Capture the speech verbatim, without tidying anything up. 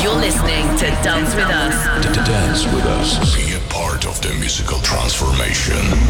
You're listening to Dance With Us. Dance with us. Be a part of the musical transformation.